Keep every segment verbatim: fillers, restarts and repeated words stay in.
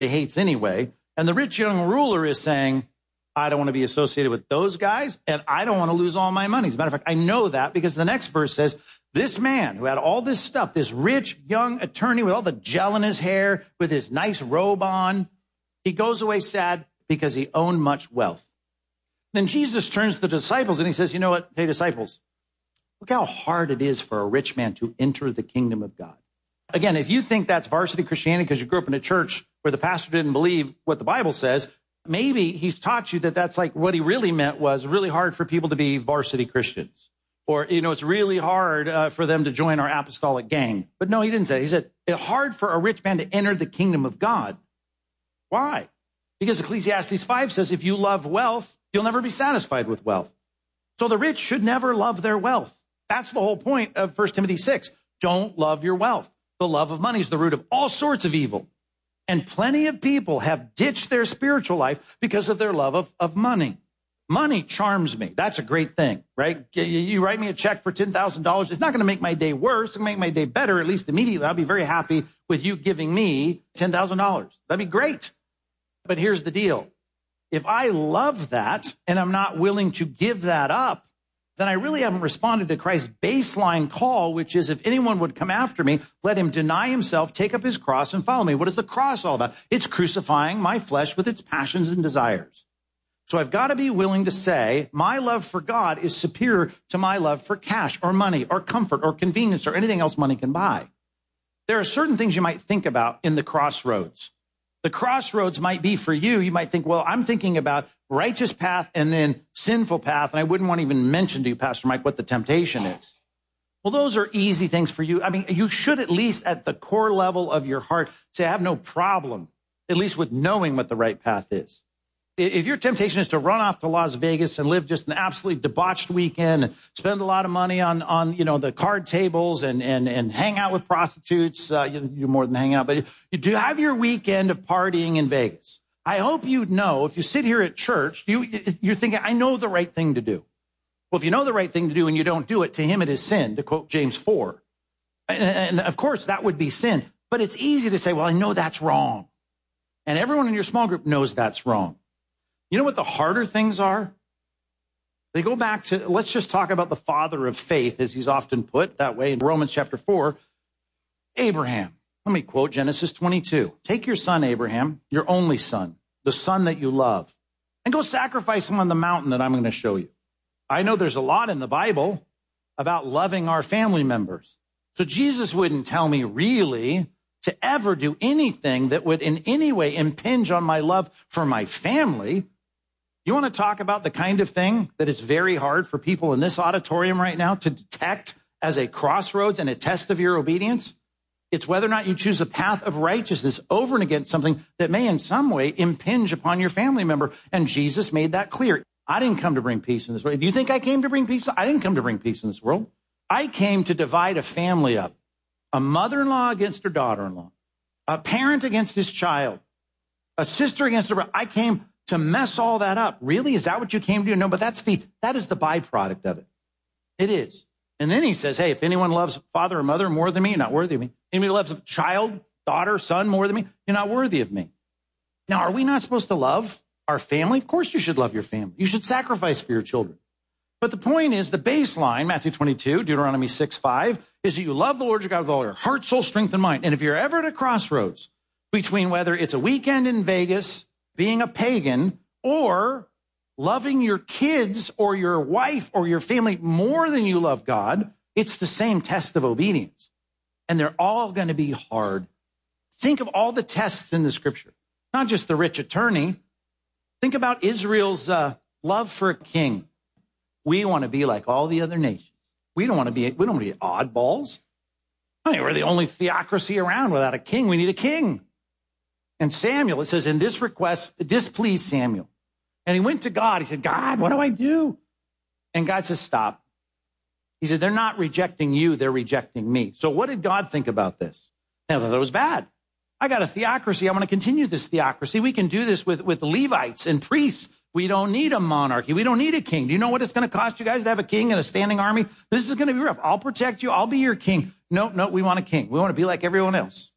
he hates anyway. And the rich young ruler is saying, I don't want to be associated with those guys, and I don't want to lose all my money. As a matter of fact, I know that because the next verse says, this man who had all this stuff, this rich young attorney with all the gel in his hair, with his nice robe on, he goes away sad because he owned much wealth. Then Jesus turns to the disciples and he says, you know what? Hey, disciples, look how hard it is for a rich man to enter the kingdom of God. Again, if you think that's varsity Christianity because you grew up in a church where the pastor didn't believe what the Bible says, maybe he's taught you that that's like what he really meant was really hard for people to be varsity Christians. Or, you know, it's really hard uh, for them to join our apostolic gang. But no, he didn't say that. He said it's hard for a rich man to enter the kingdom of God. Why? Because Ecclesiastes five says if you love wealth, you'll never be satisfied with wealth. So the rich should never love their wealth. That's the whole point of First Timothy six. Don't love your wealth. The love of money is the root of all sorts of evil. And plenty of people have ditched their spiritual life because of their love of, of money. Money charms me. That's a great thing, right? You write me a check for ten thousand dollars. It's not going to make my day worse. It's going to make my day better, at least immediately. I'll be very happy with you giving me ten thousand dollars. That'd be great. But here's the deal. If I love that and I'm not willing to give that up, then I really haven't responded to Christ's baseline call, which is if anyone would come after me, let him deny himself, take up his cross, and follow me. What is the cross all about? It's crucifying my flesh with its passions and desires. So I've got to be willing to say my love for God is superior to my love for cash or money or comfort or convenience or anything else money can buy. There are certain things you might think about in the crossroads. The crossroads might be for you. You might think, well, I'm thinking about righteous path and then sinful path. And I wouldn't want to even mention to you, Pastor Mike, what the temptation is. Well, those are easy things for you. I mean, you should at least at the core level of your heart say, I have no problem, at least with knowing what the right path is. If your temptation is to run off to Las Vegas and live just an absolutely debauched weekend and spend a lot of money on, on you know, the card tables and, and, and hang out with prostitutes, uh, you do more than hang out, but you do have your weekend of partying in Vegas. I hope you know, if you sit here at church, you, you're thinking, I know the right thing to do. Well, if you know the right thing to do and you don't do it, to him it is sin, to quote James four. And, and of course, that would be sin. But it's easy to say, well, I know that's wrong. And everyone in your small group knows that's wrong. You know what the harder things are? They go back to, let's just talk about the father of faith, as he's often put that way in Romans chapter four, Abraham. Let me quote Genesis twenty-two. Take your son, Abraham, your only son, the son that you love, and go sacrifice him on the mountain that I'm going to show you. I know there's a lot in the Bible about loving our family members. So Jesus wouldn't tell me really to ever do anything that would in any way impinge on my love for my family. You want to talk about the kind of thing that is very hard for people in this auditorium right now to detect as a crossroads and a test of your obedience? It's whether or not you choose a path of righteousness over and against something that may in some way impinge upon your family member. And Jesus made that clear. I didn't come to bring peace in this world. Do you think I came to bring peace? I didn't come to bring peace in this world. I came to divide a family up. A mother-in-law against her daughter-in-law. A parent against his child. A sister against her brother. I came to mess all that up. Really? Is that what you came to do? No, but that's the, that is the byproduct of it. It is. And then he says, hey, if anyone loves father or mother more than me, you're not worthy of me. Anybody loves a child, daughter, son more than me, you're not worthy of me. Now, are we not supposed to love our family? Of course you should love your family. You should sacrifice for your children. But the point is, the baseline, Matthew twenty-two, Deuteronomy six five, is that you love the Lord your God with all your heart, soul, strength, and mind. And if you're ever at a crossroads between whether it's a weekend in Vegas, being a pagan, or loving your kids or your wife or your family more than you love God, it's the same test of obedience. And they're all going to be hard. Think of all the tests in the scripture, not just the rich attorney. Think about Israel's uh, love for a king. We want to be like all the other nations. We don't want to be, we don't want to be oddballs. I mean, we're the only theocracy around without a king. We need a king. And Samuel, it says, in this request, displeased Samuel. And he went to God. He said, God, what do I do? And God says, stop. He said, they're not rejecting you. They're rejecting me. So what did God think about this? Now, that was bad. I got a theocracy. I want to continue this theocracy. We can do this with, with Levites and priests. We don't need a monarchy. We don't need a king. Do you know what it's going to cost you guys to have a king and a standing army? This is going to be rough. I'll protect you. I'll be your king. No, no, we want a king. We want to be like everyone else.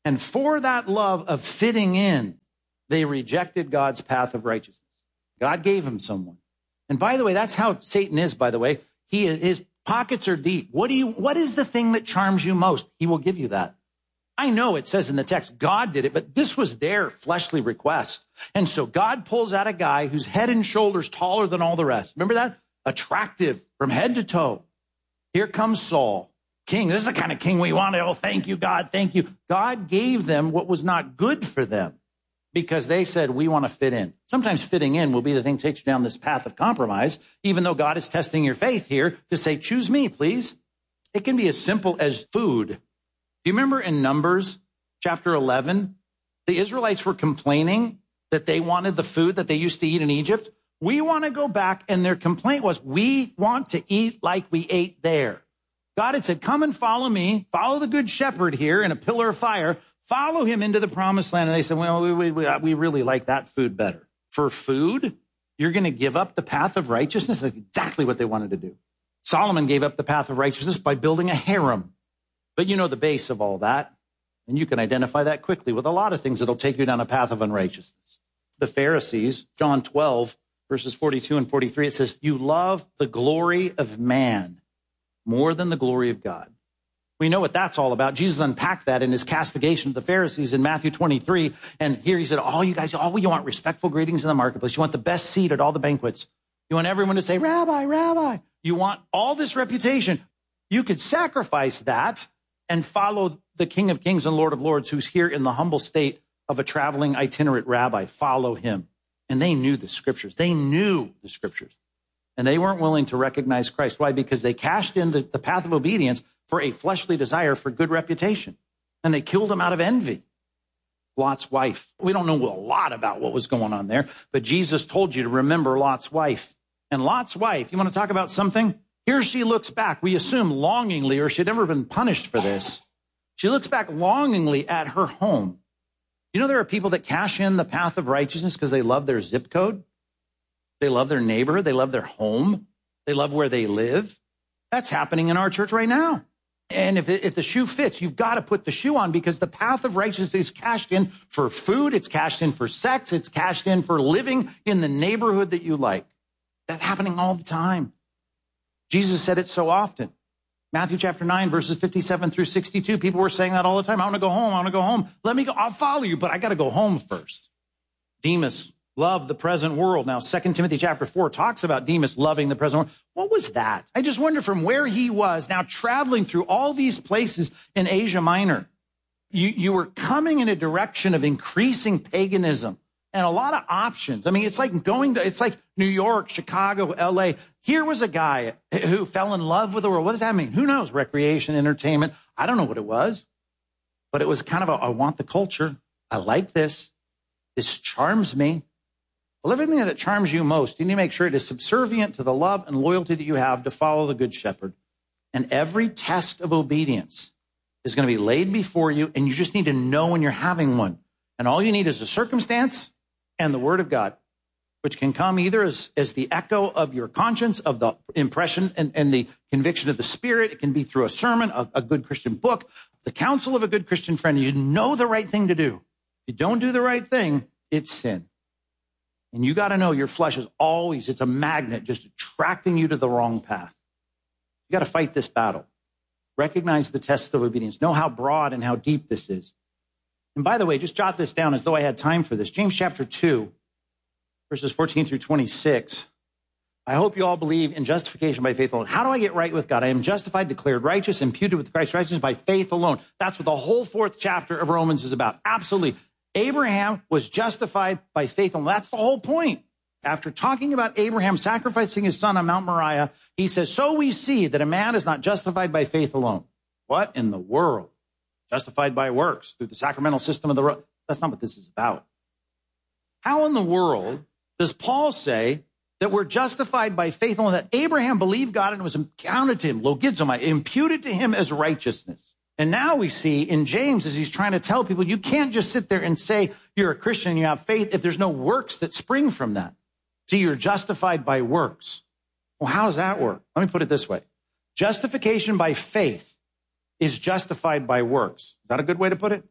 And for that love of fitting in, they rejected God's path of righteousness. God gave him someone. And by the way, that's how Satan is, by the way. He, his pockets are deep. What do you, what is the thing that charms you most? He will give you that. I know it says in the text, God did it, but this was their fleshly request. And so God pulls out a guy who's head and shoulders taller than all the rest. Remember that? Attractive from head to toe. Here comes Saul, king. This is the kind of king we wanted. Oh, thank you, God. Thank you. God gave them what was not good for them because they said, we want to fit in. Sometimes fitting in will be the thing that takes you down this path of compromise, even though God is testing your faith here to say, choose me, please. It can be as simple as food. Do you remember in Numbers chapter eleven, the Israelites were complaining that they wanted the food that they used to eat in Egypt? We want to go back, and their complaint was, we want to eat like we ate there. God had said, come and follow me, follow the good shepherd here in a pillar of fire, follow him into the promised land. And they said, well, we, we, we really like that food better. For food, you're going to give up the path of righteousness? That's exactly what they wanted to do. Solomon gave up the path of righteousness by building a harem. But you know the base of all that, and you can identify that quickly with a lot of things that'll take you down a path of unrighteousness. The Pharisees, John twelve, verses forty-two and forty-three, it says, you love the glory of man more than the glory of God. We know what that's all about. Jesus unpacked that in his castigation of the Pharisees in Matthew twenty-three. And here he said, all you guys, all you want respectful greetings in the marketplace. You want the best seat at all the banquets. You want everyone to say, Rabbi, Rabbi. You want all this reputation. You could sacrifice that and follow the King of Kings and Lord of Lords, who's here in the humble state of a traveling itinerant rabbi. Follow him. And they knew the scriptures. They knew the scriptures. And they weren't willing to recognize Christ. Why? Because they cashed in the, the path of obedience for a fleshly desire for good reputation. And they killed him out of envy. Lot's wife. We don't know a lot about what was going on there, but Jesus told you to remember Lot's wife. And Lot's wife, you want to talk about something? Here she looks back, we assume longingly, or she'd never been punished for this. She looks back longingly at her home. You know, there are people that cash in the path of righteousness because they love their zip code. They love their neighbor. They love their home. They love where they live. That's happening in our church right now. And if, it, if the shoe fits, you've got to put the shoe on because the path of righteousness is cashed in for food. It's cashed in for sex. It's cashed in for living in the neighborhood that you like. That's happening all the time. Jesus said it so often. Matthew chapter nine, verses fifty-seven through sixty-two. People were saying that all the time. I want to go home. I want to go home. Let me go. I'll follow you, but I got to go home first. Demas loved the present world. Now, Second Timothy chapter four talks about Demas loving the present world. What was that? I just wonder from where he was now traveling through all these places in Asia Minor. You, you were coming in a direction of increasing paganism and a lot of options. I mean, it's like going to, it's like New York, Chicago, L A. Here was a guy who fell in love with the world. What does that mean? Who knows? Recreation, entertainment. I don't know what it was, but it was kind of a, I want the culture. I like this. This charms me. Well, everything that charms you most, you need to make sure it is subservient to the love and loyalty that you have to follow the Good Shepherd. And every test of obedience is going to be laid before you, and you just need to know when you're having one. And all you need is a circumstance and the Word of God, which can come either as, as the echo of your conscience, of the impression and, and the conviction of the Spirit. It can be through a sermon, a, a good Christian book, the counsel of a good Christian friend. You know the right thing to do. If you don't do the right thing, it's sin. And you got to know your flesh is always, it's a magnet just attracting you to the wrong path. You got to fight this battle. Recognize the tests of obedience. Know how broad and how deep this is. And by the way, just jot this down as though I had time for this. James chapter two, verses fourteen through twenty-six. I hope you all believe in justification by faith alone. How do I get right with God? I am justified, declared righteous, imputed with Christ's righteousness by faith alone. That's what the whole fourth chapter of Romans is about. Absolutely. Abraham was justified by faith alone. That's the whole point. After talking about Abraham sacrificing his son on Mount Moriah, he says, so we see that a man is not justified by faith alone. What in the world? Justified by works through the sacramental system of the road. That's not what this is about. How in the world does Paul say that we're justified by faith alone, that Abraham believed God and it was counted to him, logizomai, imputed to him as righteousness? And now we see in James, as he's trying to tell people, you can't just sit there and say you're a Christian and you have faith if there's no works that spring from that. So you're justified by works. Well, how does that work? Let me put it this way. Justification by faith is justified by works. Is that a good way to put it?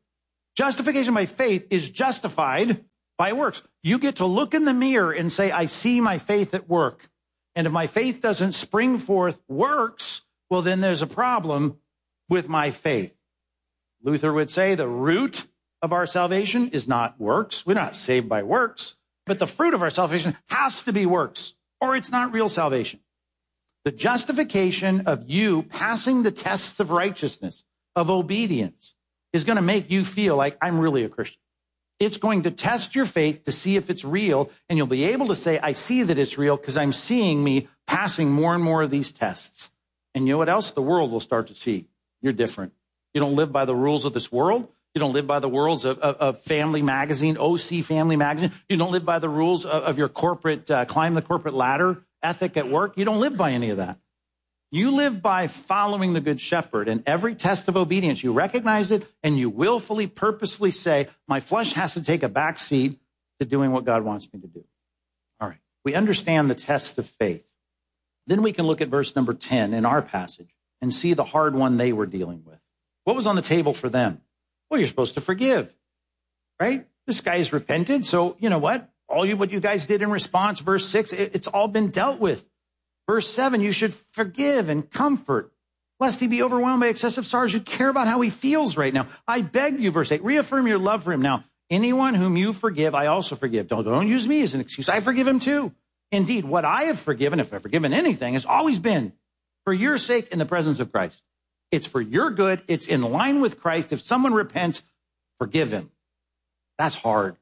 Justification by faith is justified by works. You get to look in the mirror and say, I see my faith at work. And if my faith doesn't spring forth works, well, then there's a problem with my faith. Luther would say the root of our salvation is not works. We're not saved by works, but the fruit of our salvation has to be works, or it's not real salvation. The justification of you passing the tests of righteousness, of obedience, is going to make you feel like I'm really a Christian. It's going to test your faith to see if it's real, and you'll be able to say, I see that it's real because I'm seeing me passing more and more of these tests. And you know what else? The world will start to see. You're different. You don't live by the rules of this world. You don't live by the rules of, of, of Family Magazine, O C Family Magazine. You don't live by the rules of, of your corporate, uh, climb the corporate ladder ethic at work. You don't live by any of that. You live by following the Good Shepherd, and every test of obedience, you recognize it, and you willfully, purposefully say, my flesh has to take a back seat to doing what God wants me to do. All right. We understand the test of faith. Then we can look at verse number ten in our passage and see the hard one they were dealing with. What was on the table for them? Well, you're supposed to forgive, right? This guy's repented, so you know what? All you, what you guys did in response, verse six, it, it's all been dealt with. Verse seven, you should forgive and comfort, lest he be overwhelmed by excessive sorrows. You care about how he feels right now. I beg you, verse eight, reaffirm your love for him. Now, anyone whom you forgive, I also forgive. Don't, don't use me as an excuse. I forgive him too. Indeed, what I have forgiven, if I've forgiven anything, has always been for your sake in the presence of Christ. It's for your good. It's in line with Christ. If someone repents, forgive him. That's hard.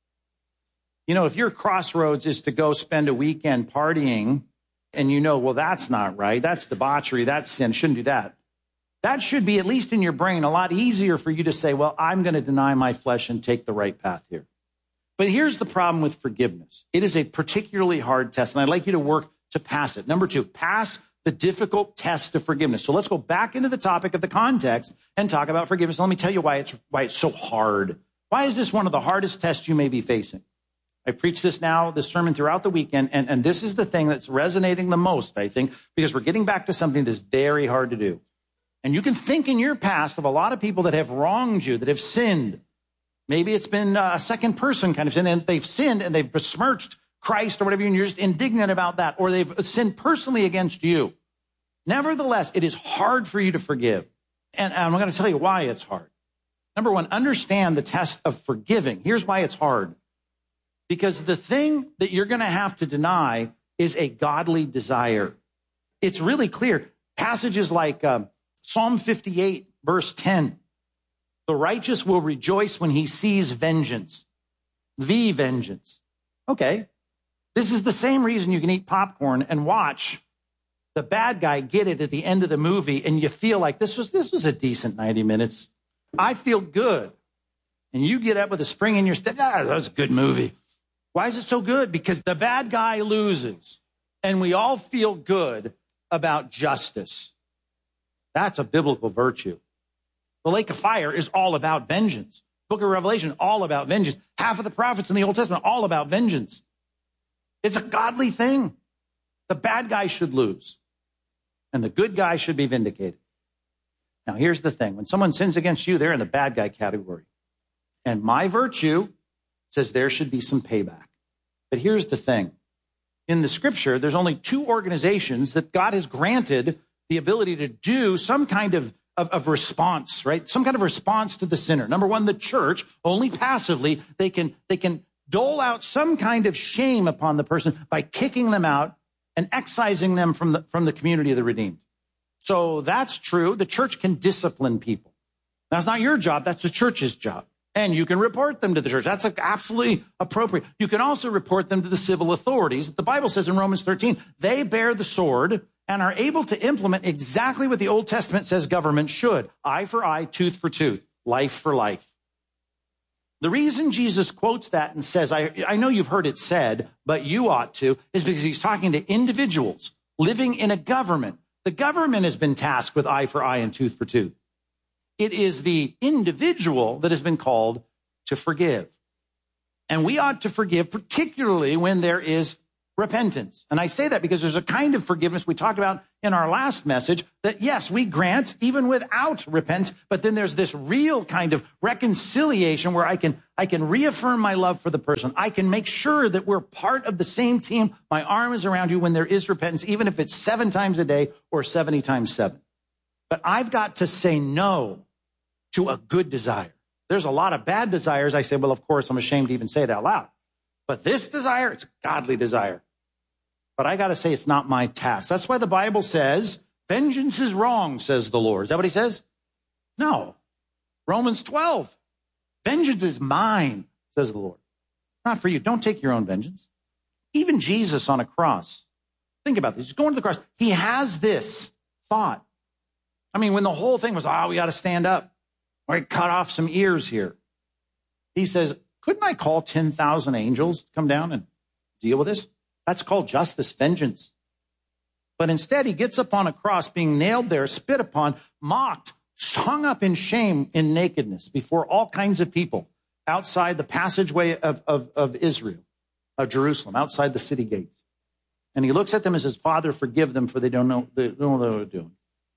You know, if your crossroads is to go spend a weekend partying, and you know, well, that's not right. That's debauchery. That's sin. Shouldn't do that. That should be, at least in your brain, a lot easier for you to say, well, I'm going to deny my flesh and take the right path here. But here's the problem with forgiveness. It is a particularly hard test, and I'd like you to work to pass it. Number two, pass the difficult test of forgiveness. So let's go back into the topic of the context and talk about forgiveness. Let me tell you why it's, why it's so hard. Why is this one of the hardest tests you may be facing? I preach this now, this sermon throughout the weekend, and, and this is the thing that's resonating the most, I think, because we're getting back to something that's very hard to do. And you can think in your past of a lot of people that have wronged you, that have sinned. Maybe it's been a second person kind of sin, and they've sinned and they've besmirched Christ or whatever, and you're just indignant about that, or they've sinned personally against you. Nevertheless, it is hard for you to forgive. And I'm going to tell you why it's hard. Number one, understand the test of forgiving. Here's why it's hard. Because the thing that you're going to have to deny is a godly desire. It's really clear. Passages like um, Psalm fifty-eight, verse ten. The righteous will rejoice when he sees vengeance. The vengeance. Okay. This is the same reason you can eat popcorn and watch the bad guy get it at the end of the movie, and you feel like this was, this was a decent ninety minutes. I feel good. And you get up with a spring in your step. Ah, that was a good movie. Why is it so good? Because the bad guy loses, and we all feel good about justice. That's a biblical virtue. The lake of fire is all about vengeance. Book of Revelation, all about vengeance. Half of the prophets in the Old Testament, all about vengeance. It's a godly thing. The bad guy should lose, and the good guy should be vindicated. Now, here's the thing. When someone sins against you, they're in the bad guy category. And my virtue says there should be some payback. But here's the thing. In the scripture, there's only two organizations that God has granted the ability to do some kind of, of, of response, right? Some kind of response to the sinner. Number one, the church, only passively, they can, they can dole out some kind of shame upon the person by kicking them out and excising them from the, from the community of the redeemed. So that's true. The church can discipline people. That's not your job. That's the church's job. And you can report them to the church. That's absolutely appropriate. You can also report them to the civil authorities. The Bible says in Romans thirteen, they bear the sword and are able to implement exactly what the Old Testament says government should. Eye for eye, tooth for tooth, life for life. The reason Jesus quotes that and says, I, I know you've heard it said, but you ought to, is because he's talking to individuals living in a government. The government has been tasked with eye for eye and tooth for tooth. It is the individual that has been called to forgive. And we ought to forgive, particularly when there is repentance. And I say that because there's a kind of forgiveness we talked about in our last message that, yes, we grant even without repentance, but then there's this real kind of reconciliation where I can, I can reaffirm my love for the person. I can make sure that we're part of the same team. My arm is around you when there is repentance, even if it's seven times a day or seventy times seven. But I've got to say no to a good desire. There's a lot of bad desires. I say, well, of course, I'm ashamed to even say it out loud. But this desire, it's a godly desire. But I got to say, it's not my task. That's why the Bible says, vengeance is wrong, says the Lord. Is that what he says? No. Romans twelve, vengeance is mine, says the Lord. Not for you. Don't take your own vengeance. Even Jesus on a cross, think about this. He's going to the cross. He has this thought. I mean, when the whole thing was, oh, we got to stand up. Or cut off some ears here. He says, couldn't I call ten thousand angels to come down and deal with this? That's called justice, vengeance. But instead, he gets up on a cross, being nailed there, spit upon, mocked, hung up in shame, in nakedness, before all kinds of people outside the passageway of, of, of Israel, of Jerusalem, outside the city gates. And he looks at them and says, Father, forgive them, for they don't know, they don't know what they're doing.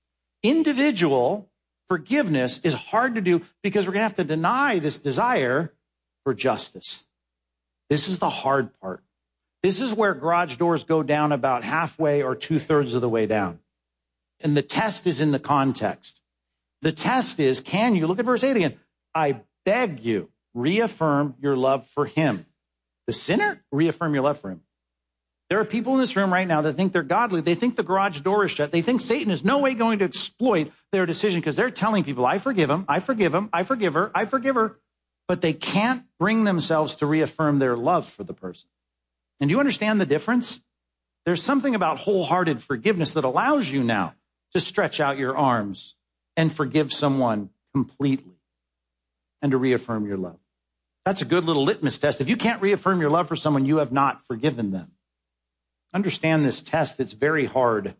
Individual forgiveness is hard to do because we're going to have to deny this desire for justice. This is the hard part. This is where garage doors go down about halfway or two-thirds of the way down. And the test is in the context. The test is, can you, look at verse eight again, I beg you, reaffirm your love for him. The sinner, reaffirm your love for him. There are people in this room right now that think they're godly. They think the garage door is shut. They think Satan is no way going to exploit their decision because they're telling people, I forgive him, I forgive him, I forgive her, I forgive her. But they can't bring themselves to reaffirm their love for the person. And do you understand the difference? There's something about wholehearted forgiveness that allows you now to stretch out your arms and forgive someone completely and to reaffirm your love. That's a good little litmus test. If you can't reaffirm your love for someone, you have not forgiven them. Understand this test. It's very hard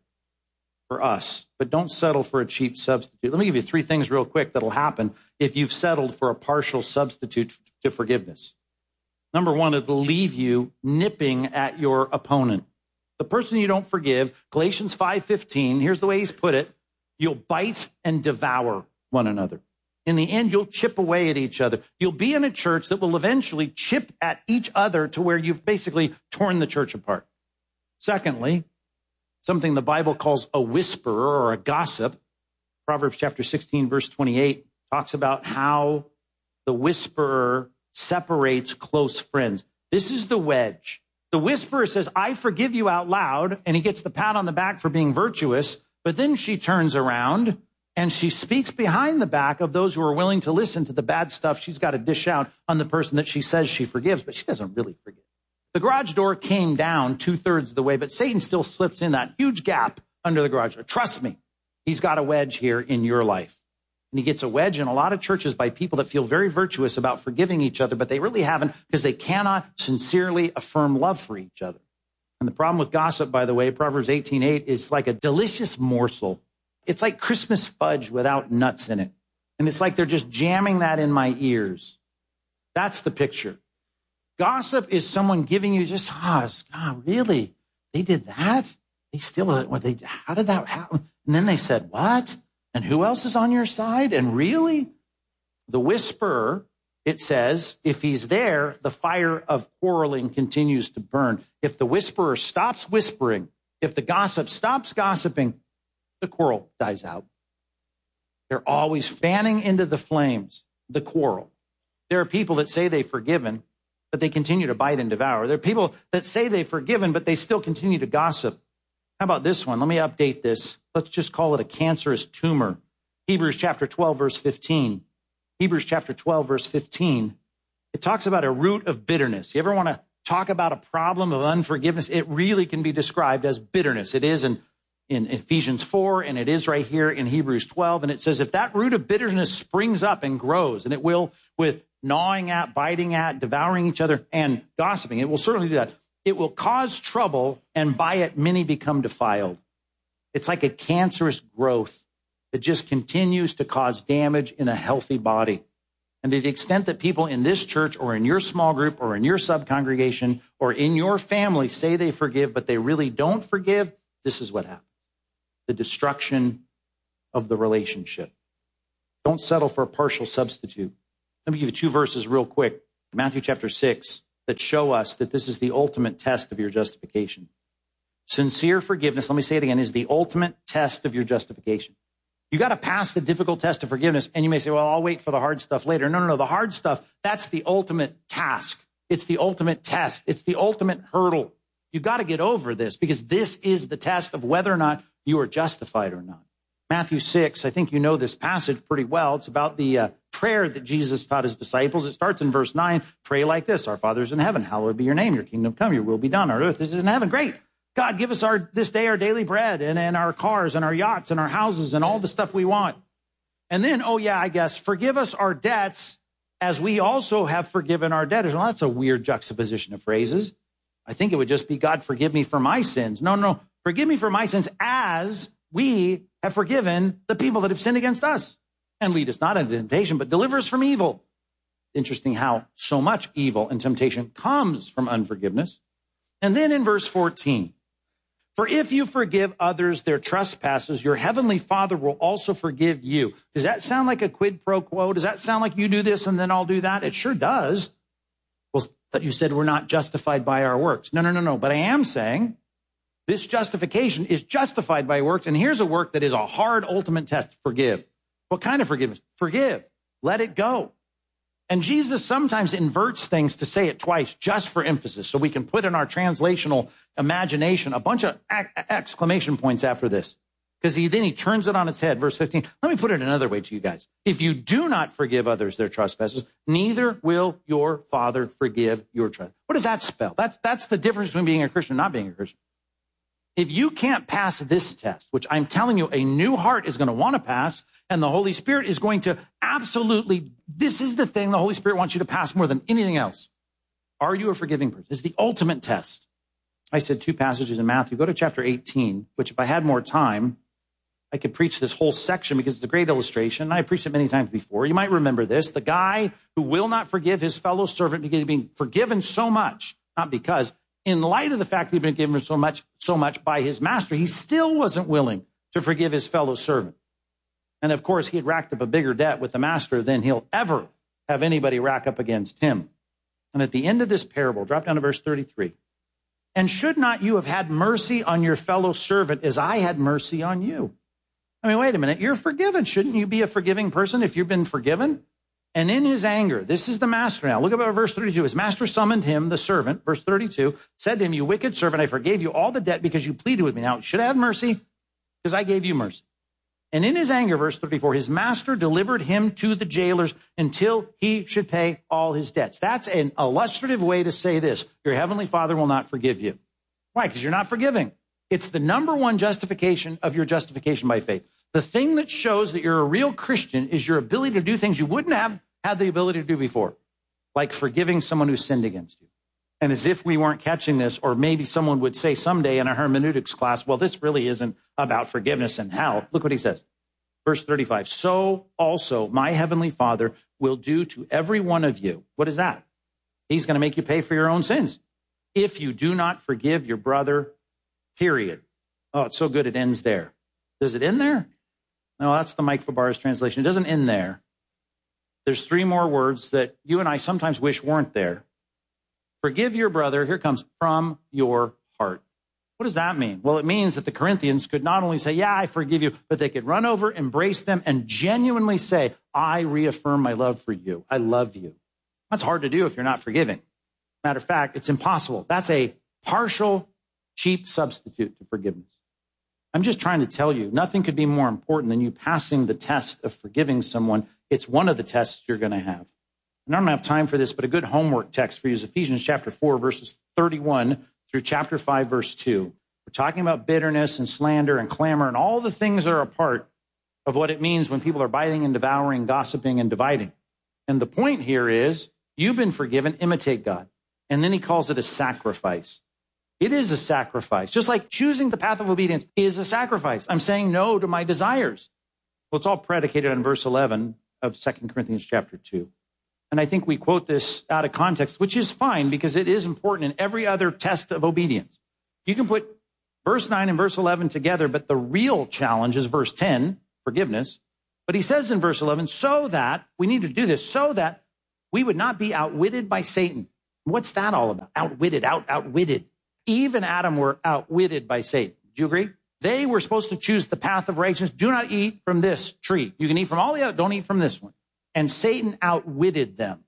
for us, but don't settle for a cheap substitute. Let me give you three things real quick that'll happen if you've settled for a partial substitute to forgiveness. Number one, it'll leave you nipping at your opponent. The person you don't forgive, Galatians five fifteen, here's the way he's put it, you'll bite and devour one another. In the end, you'll chip away at each other. You'll be in a church that will eventually chip at each other to where you've basically torn the church apart. Secondly, something the Bible calls a whisperer or a gossip. Proverbs chapter sixteen, verse twenty-eight talks about how the whisperer separates close friends. This is the wedge. The whisperer says, I forgive you out loud, and he gets the pat on the back for being virtuous, but then she turns around and she speaks behind the back of those who are willing to listen to the bad stuff she's got to dish out on the person that she says she forgives, but she doesn't really forgive. The garage door came down two-thirds of the way, but Satan still slips in that huge gap under the garage door. Trust me, he's got a wedge here in your life. And he gets a wedge in a lot of churches by people that feel very virtuous about forgiving each other, but they really haven't because they cannot sincerely affirm love for each other. And the problem with gossip, by the way, Proverbs eighteen eight, is like a delicious morsel. It's like Christmas fudge without nuts in it. And it's like they're just jamming that in my ears. That's the picture. Gossip is someone giving you just, oh, God, really? They did that? They still, what they, how did that happen? And then they said, what? And who else is on your side? And really? The whisperer, it says, if he's there, the fire of quarreling continues to burn. If the whisperer stops whispering, if the gossip stops gossiping, the quarrel dies out. They're always fanning into the flames the quarrel. There are people that say they've forgiven, but they continue to bite and devour. There are people that say they've forgiven, but they still continue to gossip. How about this one? Let me update this. Let's just call it a cancerous tumor. Hebrews chapter twelve, verse fifteen. Hebrews chapter twelve, verse fifteen. It talks about a root of bitterness. You ever want to talk about a problem of unforgiveness? It really can be described as bitterness. It is in, in Ephesians four, and it is right here in Hebrews twelve. And it says, if that root of bitterness springs up and grows, and it will with gnawing at, biting at, devouring each other, and gossiping, it will certainly do that. It will cause trouble, and by it many become defiled. It's like a cancerous growth that just continues to cause damage in a healthy body. And to the extent that people in this church or in your small group or in your subcongregation or in your family say they forgive, but they really don't forgive, this is what happens. The destruction of the relationship. Don't settle for a partial substitute. Let me give you two verses real quick. Matthew chapter six, that show us that this is the ultimate test of your justification. Sincere forgiveness, let me say it again, is the ultimate test of your justification. You got to pass the difficult test of forgiveness. And you may say, well, I'll wait for the hard stuff later. No, no, no. The hard stuff, that's the ultimate task. It's the ultimate test. It's the ultimate hurdle. You got to get over this because this is the test of whether or not you are justified or not. Matthew six, I think you know this passage pretty well. It's about the uh, prayer that Jesus taught his disciples. It starts in verse nine. Pray like this. Our Father is in heaven. Hallowed be your name. Your kingdom come. Your will be done on earth as it is in heaven. Great. God, give us our this day our daily bread and, and our cars and our yachts and our houses and all the stuff we want. And then, oh yeah, I guess, forgive us our debts as we also have forgiven our debtors. Well, that's a weird juxtaposition of phrases. I think it would just be, God, forgive me for my sins. No, no, forgive me for my sins as we have forgiven the people that have sinned against us. And lead us not into temptation, but deliver us from evil. Interesting how so much evil and temptation comes from unforgiveness. And then in verse fourteen, for if you forgive others their trespasses, your heavenly Father will also forgive you. Does that sound like a quid pro quo? Does that sound like you do this and then I'll do that? It sure does. Well, but you said we're not justified by our works. No, no, no, no. But I am saying this justification is justified by works. And here's a work that is a hard ultimate test. Forgive. What kind of forgiveness? Forgive. Let it go. And Jesus sometimes inverts things to say it twice just for emphasis, so we can put in our translational imagination a bunch of exclamation points after this. Because he then he turns it on its head. Verse fifteen. Let me put it another way to you guys. If you do not forgive others their trespasses, neither will your Father forgive your trespasses. What does that spell? That's, that's the difference between being a Christian and not being a Christian. If you can't pass this test, which I'm telling you, a new heart is going to want to pass, and the Holy Spirit is going to absolutely, this is the thing the Holy Spirit wants you to pass more than anything else. Are you a forgiving person? It's the ultimate test. I said two passages in Matthew. Go to chapter eighteen, which if I had more time, I could preach this whole section because it's a great illustration. I preached it many times before. You might remember this. The guy who will not forgive his fellow servant because he's being forgiven so much, not because, in light of the fact that he'd been given so much, so much by his master, he still wasn't willing to forgive his fellow servant. And of course, he had racked up a bigger debt with the master than he'll ever have anybody rack up against him. And at the end of this parable, drop down to verse thirty-three. And should not you have had mercy on your fellow servant as I had mercy on you? I mean, wait a minute. You're forgiven. Shouldn't you be a forgiving person if you've been forgiven? And in his anger, this is the master now. Look at verse thirty-two. His master summoned him, the servant, verse thirty-two, said to him, you wicked servant, I forgave you all the debt because you pleaded with me. Now, should I have mercy? Because I gave you mercy. And in his anger, verse thirty-four, his master delivered him to the jailers until he should pay all his debts. That's an illustrative way to say this. Your heavenly Father will not forgive you. Why? Because you're not forgiving. It's the number one justification of your justification by faith. The thing that shows that you're a real Christian is your ability to do things you wouldn't have had the ability to do before, like forgiving someone who sinned against you. And as if we weren't catching this, or maybe someone would say someday in a hermeneutics class, well, this really isn't about forgiveness and hell. Look what he says. Verse thirty-five, so also my heavenly Father will do to every one of you. What is that? He's going to make you pay for your own sins. If you do not forgive your brother, period. Oh, it's so good it ends there. Does it end there? No, that's the Mike Fabar's translation. It doesn't end there. There's three more words that you and I sometimes wish weren't there. Forgive your brother, here comes, from your heart. What does that mean? Well, it means that the Corinthians could not only say, yeah, I forgive you, but they could run over, embrace them, and genuinely say, I reaffirm my love for you. I love you. That's hard to do if you're not forgiving. Matter of fact, it's impossible. That's a partial, cheap substitute to forgiveness. I'm just trying to tell you, nothing could be more important than you passing the test of forgiving someone. It's one of the tests you're going to have. And I don't have time for this, but a good homework text for you is Ephesians chapter four, verses thirty-one through chapter five, verse two. We're talking about bitterness and slander and clamor and all the things that are a part of what it means when people are biting and devouring, gossiping and dividing. And the point here is, you've been forgiven, imitate God. And then he calls it a sacrifice. It is a sacrifice. Just like choosing the path of obedience is a sacrifice. I'm saying no to my desires. Well, it's all predicated on verse eleven of Second Corinthians chapter two. And I think we quote this out of context, which is fine because it is important in every other test of obedience. You can put verse nine and verse eleven together, but the real challenge is verse ten, forgiveness. But he says in verse eleven, so that, we need to do this, so that we would not be outwitted by Satan. What's that all about? Outwitted, out, outwitted. Eve and Adam were outwitted by Satan. Do you agree? They were supposed to choose the path of righteousness. Do not eat from this tree. You can eat from all the other, don't eat from this one. And Satan outwitted them.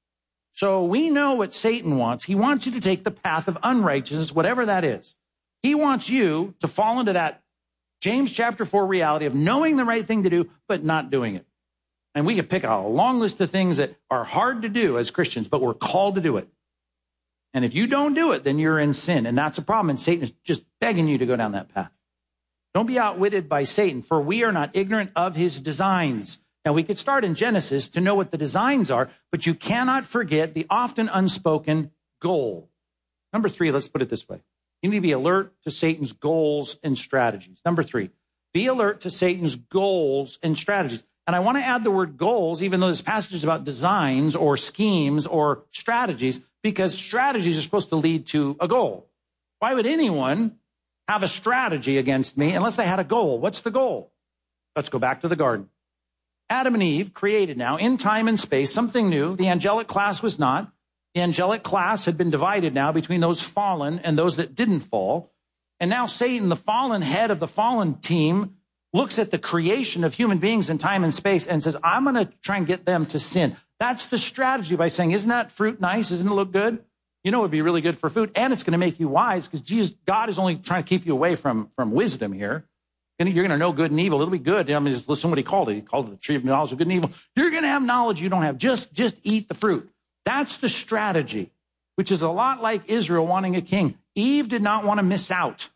So we know what Satan wants. He wants you to take the path of unrighteousness, whatever that is. He wants you to fall into that James chapter four reality of knowing the right thing to do, but not doing it. And we could pick out a long list of things that are hard to do as Christians, but we're called to do it. And if you don't do it, then you're in sin. And that's a problem. And Satan is just begging you to go down that path. Don't be outwitted by Satan, for we are not ignorant of his designs. Now, we could start in Genesis to know what the designs are, but you cannot forget the often unspoken goal. Number three, let's put it this way. You need to be alert to Satan's goals and strategies. Number three, be alert to Satan's goals and strategies. And I want to add the word goals, even though this passage is about designs or schemes or strategies, because strategies are supposed to lead to a goal. Why would anyone have a strategy against me unless they had a goal? What's the goal? Let's go back to the garden. Adam and Eve created now in time and space something new. The angelic class was not. The angelic class had been divided now between those fallen and those that didn't fall. And now Satan, the fallen head of the fallen team, looks at the creation of human beings in time and space and says, I'm going to try and get them to sin. That's the strategy by saying, isn't that fruit nice? Doesn't it look good? You know, it would be really good for food. And it's going to make you wise because Jesus, God is only trying to keep you away from, from wisdom here. And you're going to know good and evil. It'll be good. I mean, just listen to what he called it. He called it the tree of knowledge of good and evil. You're going to have knowledge you don't have. Just, just eat the fruit. That's the strategy, which is a lot like Israel wanting a king. Eve did not want to miss out.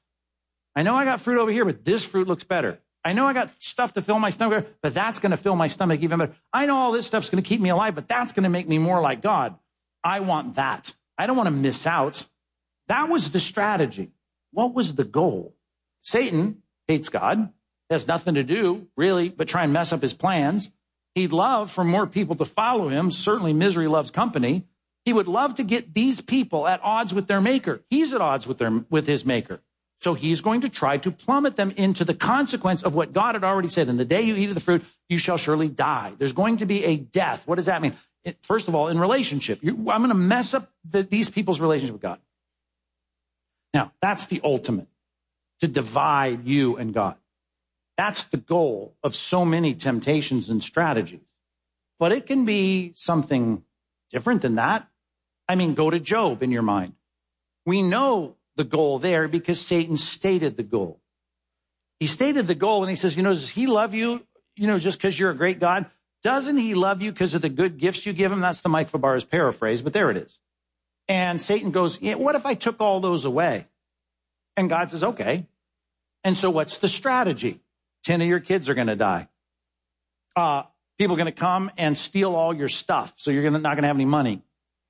I know I got fruit over here, but this fruit looks better. I know I got stuff to fill my stomach, but that's going to fill my stomach even better. I know all this stuff's going to keep me alive, but that's going to make me more like God. I want that. I don't want to miss out. That was the strategy. What was the goal? Satan hates God. Has nothing to do, really, but try and mess up his plans. He'd love for more people to follow him. Certainly misery loves company. He would love to get these people at odds with their maker. He's at odds with their, with his maker. So he's going to try to plummet them into the consequence of what God had already said. In the day you eat of the fruit, you shall surely die. There's going to be a death. What does that mean? It, first of all, in relationship, you, I'm going to mess up the, these people's relationship with God. Now, that's the ultimate, to divide you and God. That's the goal of so many temptations and strategies. But it can be something different than that. I mean, go to Job in your mind. We know the goal there because Satan stated the goal. He stated the goal and he says, you know, does he love you, you know, just because you're a great God? Doesn't he love you because of the good gifts you give him? That's the Mike Fabar's paraphrase, but there it is. And Satan goes, yeah, what if I took all those away? And God says, okay. And so what's the strategy? Ten of your kids are going to die. Uh, people are going to come and steal all your stuff. So you're gonna, not going to have any money.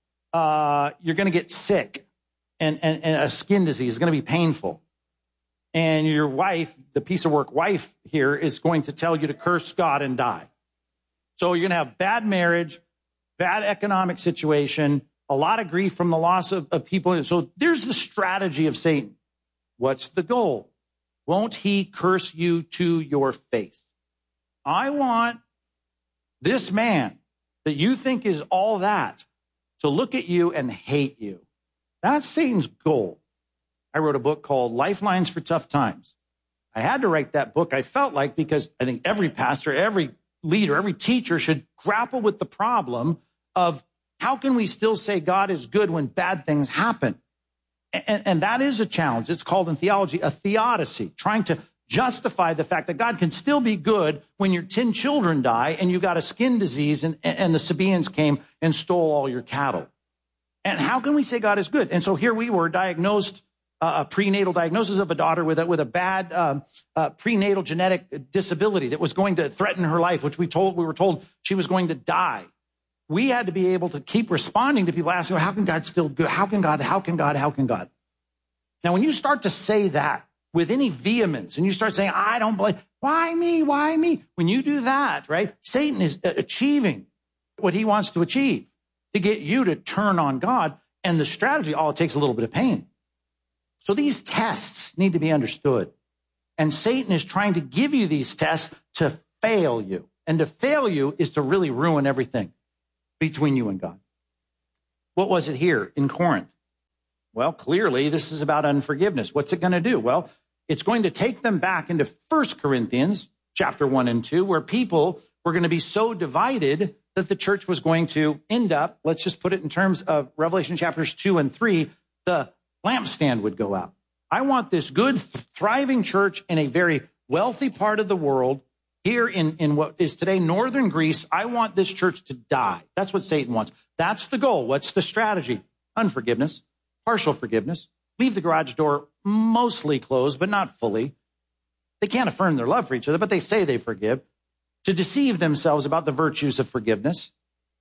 Uh, you're going to get sick. And, and, and a skin disease is going to be painful. And your wife, the piece of work wife here, is going to tell you to curse God and die. So you're going to have bad marriage, bad economic situation, a lot of grief from the loss of, of people. So there's the strategy of Satan. What's the goal? Won't he curse you to your face? I want this man that you think is all that to look at you and hate you. That's Satan's goal. I wrote a book called Lifelines for Tough Times. I had to write that book, I felt like, because I think every pastor, every leader, every teacher should grapple with the problem of how can we still say God is good when bad things happen? And, and that is a challenge. It's called in theology a theodicy, trying to justify the fact that God can still be good when your ten children die and you got a skin disease and, and the Sabaeans came and stole all your cattle. And how can we say God is good? And so here we were diagnosed, uh, a prenatal diagnosis of a daughter with a, with a bad um, uh, prenatal genetic disability that was going to threaten her life, which we told we were told she was going to die. We had to be able to keep responding to people asking, well, how can God still good? How can God? How can God? How can God? Now, when you start to say that with any vehemence and you start saying, I don't believe, why me? Why me? When you do that, right, Satan is achieving what he wants to achieve, to get you to turn on God. And the strategy, all it takes a little bit of pain. So these tests need to be understood. And Satan is trying to give you these tests to fail you. And to fail you is to really ruin everything between you and God. What was it here in Corinth? Well, clearly this is about unforgiveness. What's it going to do? Well, it's going to take them back into First Corinthians chapter one and two, where people were going to be so divided that the church was going to end up, let's just put it in terms of Revelation chapters two and three, the lampstand would go out. I want this good, thriving church in a very wealthy part of the world, here in, in what is today northern Greece. I want this church to die. That's what Satan wants. That's the goal. What's the strategy? Unforgiveness, partial forgiveness. Leave the garage door mostly closed, but not fully. They can't affirm their love for each other, but they say they forgive. To deceive themselves about the virtues of forgiveness.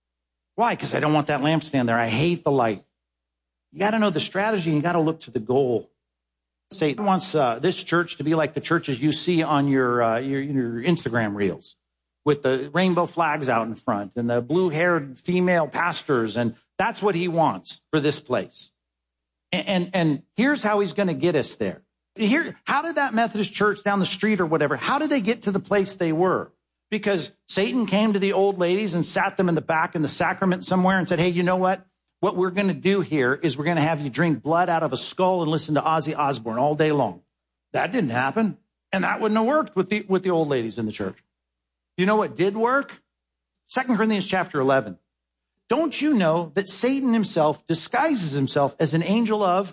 Why? Because I don't want that lampstand there. I hate the light. You got to know the strategy, and you got to look to the goal. Satan wants uh, this church to be like the churches you see on your, uh, your your Instagram reels, with the rainbow flags out in front and the blue-haired female pastors, and that's what he wants for this place. And and, and here's how he's going to get us there. Here, how did that Methodist church down the street or whatever, how did they get to the place they were? Because Satan came to the old ladies and sat them in the back in the sacrament somewhere and said, hey, you know what? What we're going to do here is we're going to have you drink blood out of a skull and listen to Ozzy Osbourne all day long. That didn't happen. And that wouldn't have worked with the, with the old ladies in the church. You know what did work? Second Corinthians chapter eleven. Don't you know that Satan himself disguises himself as an angel of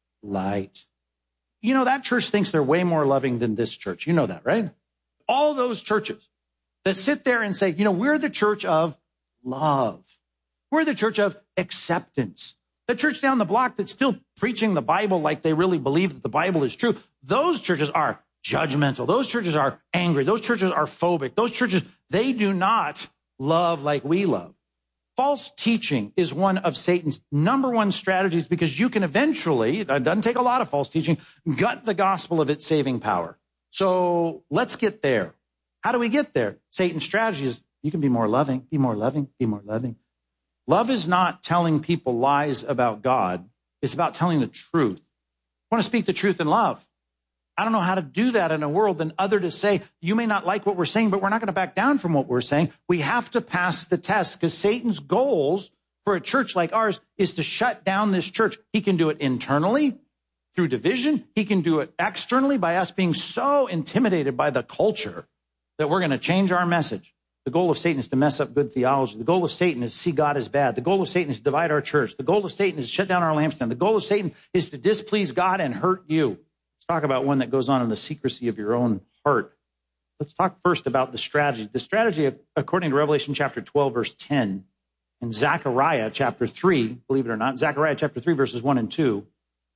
light? You know, that church thinks they're way more loving than this church. You know that, right? All those churches that sit there and say, you know, we're the church of love. We're the church of acceptance. The church down the block that's still preaching the Bible like they really believe that the Bible is true. Those churches are judgmental. Those churches are angry. Those churches are phobic. Those churches, they do not love like we love. False teaching is one of Satan's number one strategies, because you can eventually, it doesn't take a lot of false teaching, gut the gospel of its saving power. So let's get there. How do we get there? Satan's strategy is you can be more loving, be more loving, be more loving. Love is not telling people lies about God. It's about telling the truth. I want to speak the truth in love. I don't know how to do that in a world than other to say, you may not like what we're saying, but we're not going to back down from what we're saying. We have to pass the test, because Satan's goals for a church like ours is to shut down this church. He can do it internally through division. He can do it externally by us being so intimidated by the culture that we're going to change our message. The goal of Satan is to mess up good theology. The goal of Satan is to see God as bad. The goal of Satan is to divide our church. The goal of Satan is to shut down our lampstand. The goal of Satan is to displease God and hurt you. Let's talk about one that goes on in the secrecy of your own heart. Let's talk first about the strategy. The strategy, according to Revelation chapter twelve, verse ten, and Zechariah chapter three, believe it or not, Zechariah chapter three, verses one and two,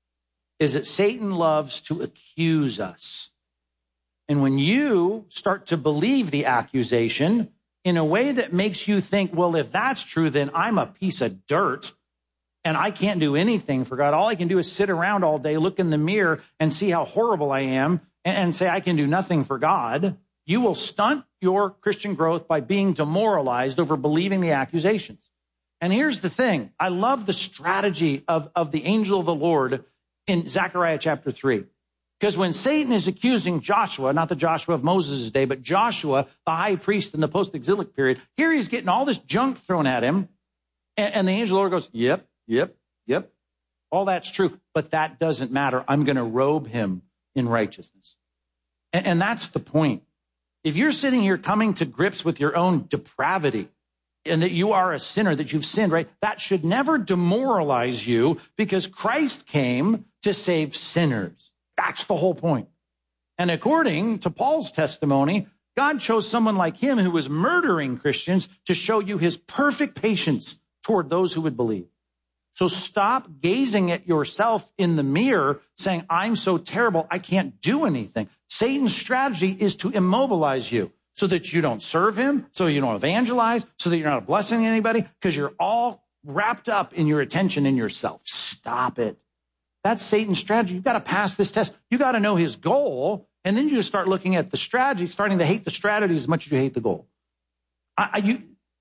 is that Satan loves to accuse us. And when you start to believe the accusation in a way that makes you think, well, if that's true, then I'm a piece of dirt and I can't do anything for God. All I can do is sit around all day, look in the mirror and see how horrible I am and, and say I can do nothing for God. You will stunt your Christian growth by being demoralized over believing the accusations. And here's the thing. I love the strategy of, of the angel of the Lord in Zechariah chapter three. Because when Satan is accusing Joshua, not the Joshua of Moses' day, but Joshua, the high priest in the post-exilic period, here he's getting all this junk thrown at him. And, and the angel of the Lord goes, yep, yep, yep. All that's true. But that doesn't matter. I'm going to robe him in righteousness. And, and that's the point. If you're sitting here coming to grips with your own depravity and that you are a sinner, that you've sinned, right? That should never demoralize you, because Christ came to save sinners. That's the whole point. And according to Paul's testimony, God chose someone like him who was murdering Christians to show you his perfect patience toward those who would believe. So stop gazing at yourself in the mirror saying, I'm so terrible, I can't do anything. Satan's strategy is to immobilize you so that you don't serve him, so you don't evangelize, so that you're not a blessing to anybody, because you're all wrapped up in your attention in yourself. Stop it. That's Satan's strategy. You've got to pass this test. You got to know his goal, and then you just start looking at the strategy, starting to hate the strategy as much as you hate the goal. I, I, you,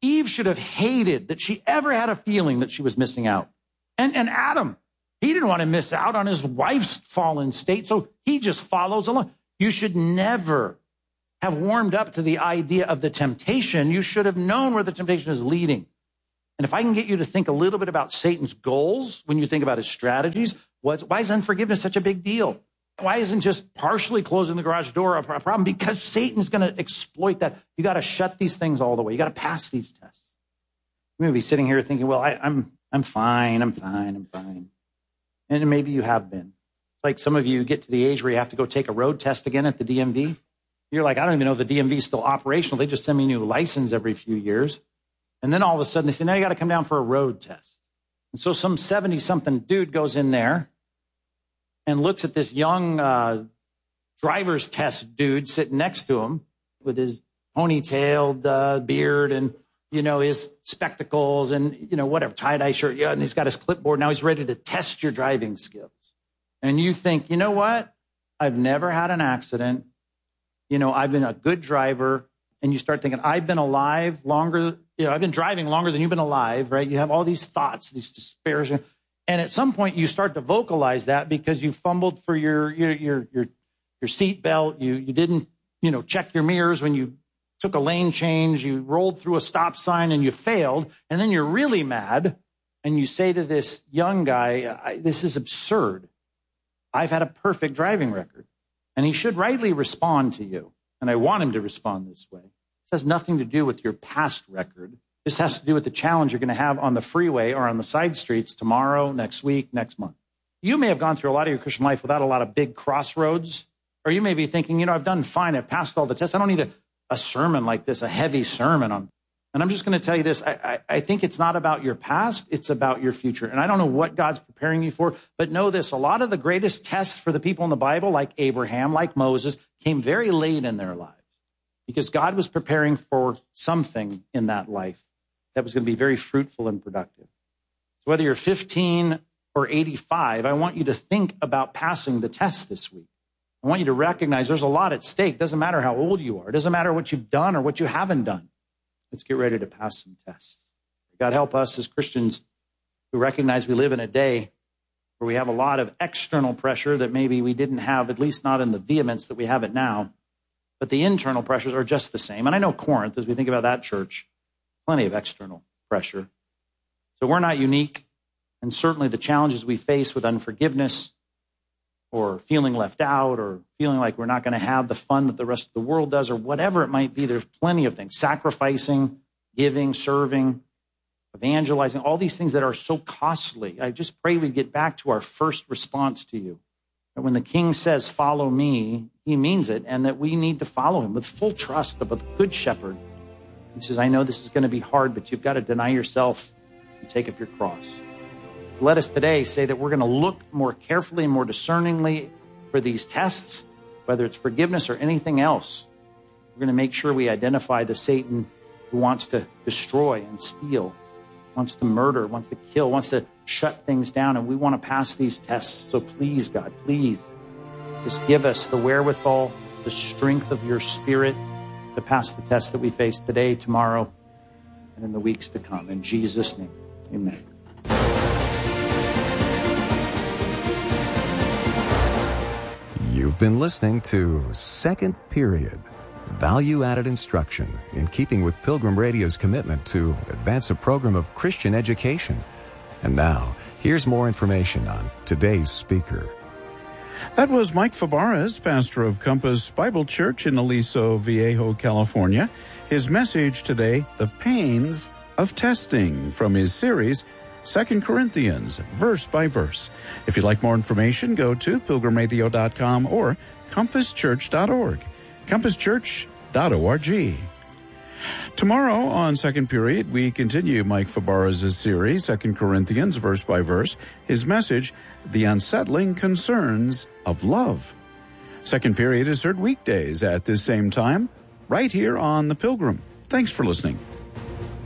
Eve should have hated that she ever had a feeling that she was missing out. And, and Adam, he didn't want to miss out on his wife's fallen state, so he just follows along. You should never have warmed up to the idea of the temptation. You should have known where the temptation is leading. And if I can get you to think a little bit about Satan's goals when you think about his strategies, what's, why is unforgiveness such a big deal? Why isn't just partially closing the garage door a problem? Because Satan's going to exploit that. You got to shut these things all the way. You got to pass these tests. You may be sitting here thinking, well, I, I'm I'm fine, I'm fine, I'm fine. And maybe you have been. Like some of you get to the age where you have to go take a road test again at the D M V. You're like, I don't even know if the D M V is still operational. They just send me a new license every few years. And then all of a sudden they say, now you got to come down for a road test. And so some seventy-something dude goes in there and looks at this young uh, driver's test dude sitting next to him with his ponytailed uh, beard and, you know, his spectacles and, you know, whatever, tie-dye shirt. Yeah, and he's got his clipboard. Now he's ready to test your driving skills. And you think, you know what? I've never had an accident. You know, I've been a good driver. And you start thinking, I've been alive longer. You know, I've been driving longer than you've been alive, right? You have all these thoughts, these despairs. And at some point you start to vocalize that because you fumbled for your, your, your, your, your seat belt. You, you didn't, you know, check your mirrors when you took a lane change. You rolled through a stop sign and you failed. And then you're really mad. And you say to this young guy, I, this is absurd. I've had a perfect driving record. And he should rightly respond to you. And I want him to respond this way. This has nothing to do with your past record. This has to do with the challenge you're going to have on the freeway or on the side streets tomorrow, next week, next month. You may have gone through a lot of your Christian life without a lot of big crossroads. Or you may be thinking, you know, I've done fine. I've passed all the tests. I don't need a, a sermon like this, a heavy sermon on. And I'm just going to tell you this. I, I, I think it's not about your past. It's about your future. And I don't know what God's preparing you for, but know this. A lot of the greatest tests for the people in the Bible, like Abraham, like Moses, came very late in their lives because God was preparing for something in that life that was going to be very fruitful and productive. So whether you're fifteen or eighty-five, I want you to think about passing the test this week. I want you to recognize there's a lot at stake. It doesn't matter how old you are. It doesn't matter what you've done or what you haven't done. Let's get ready to pass some tests. God help us as Christians who recognize we live in a day where we have a lot of external pressure that maybe we didn't have, at least not in the vehemence that we have it now. But the internal pressures are just the same. And I know Corinth, as we think about that church, plenty of external pressure. So we're not unique. And certainly the challenges we face with unforgiveness or feeling left out or feeling like we're not going to have the fun that the rest of the world does or whatever it might be, there's plenty of things. Sacrificing, giving, serving, evangelizing, all these things that are so costly. I just pray we get back to our first response to you. That when the King says, follow me, he means it, and that we need to follow him with full trust of a good shepherd. He says, I know this is going to be hard, but you've got to deny yourself and take up your cross. Let us today say that we're going to look more carefully and more discerningly for these tests, whether it's forgiveness or anything else. We're going to make sure we identify the Satan who wants to destroy and steal, wants to murder, wants to kill, wants to shut things down, and we want to pass these tests. So please, God, please, just give us the wherewithal, the strength of your Spirit to pass the tests that we face today, tomorrow, and in the weeks to come. In Jesus' name, amen. You've been listening to Second Period, value-added instruction in keeping with Pilgrim Radio's commitment to advance a program of Christian education. And now, here's more information on today's speaker. That was Mike Fabarez, pastor of Compass Bible Church in Aliso Viejo, California. His message today, The Pains of Testing, from his series, Second Corinthians, verse by verse. If you'd like more information, go to pilgrim radio dot com or compass church dot org, compass church dot org. Tomorrow on Second Period, we continue Mike Fabarez's series, Second Corinthians, verse by verse. His message, The Unsettling Concerns of Love. Second Period is heard weekdays at this same time, right here on The Pilgrim. Thanks for listening.